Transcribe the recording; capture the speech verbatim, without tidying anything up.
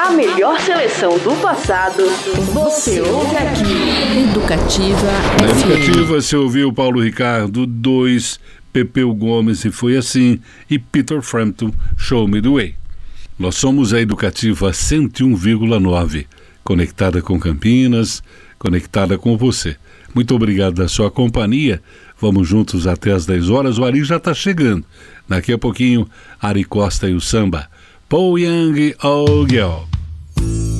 A melhor seleção do passado, você ouve aqui. Educativa Na F M. Educativa, você ouviu Paulo Ricardo dois, Pepeu Gomes e Foi Assim, e Peter Frampton, Show Me The Way. Nós somos a Educativa cento e um vírgula nove, conectada com Campinas, conectada com você. Muito obrigado da sua companhia. Vamos juntos até às dez horas. O Ari já está chegando. Daqui a pouquinho, Ari Costa e o samba. Paul Young, Oh Girl.